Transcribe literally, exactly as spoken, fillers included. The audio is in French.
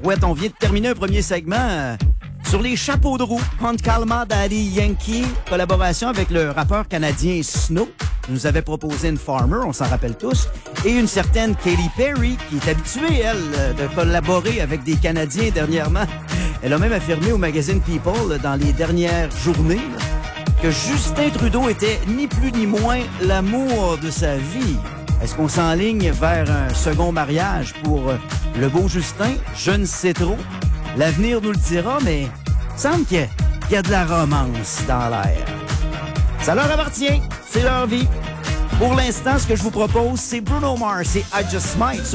Tabarouette, on vient de terminer un premier segment euh, sur les chapeaux de roue. Hunt Calma, Daddy Yankee, collaboration avec le rappeur canadien Snow. Il nous avait proposé une Farmer, on s'en rappelle tous, et une certaine Katy Perry, qui est habituée, elle, de collaborer avec des Canadiens dernièrement. Elle a même affirmé au magazine People, dans les dernières journées, que Justin Trudeau était ni plus ni moins l'amour de sa vie. Est-ce qu'on s'enligne vers un second mariage pour le beau Justin? Je ne sais trop. L'avenir nous le dira, mais il semble qu'il y a, qu'il y a de la romance dans l'air. Ça leur appartient, c'est leur vie. Pour l'instant, ce que je vous propose, c'est Bruno Mars et I Just Might.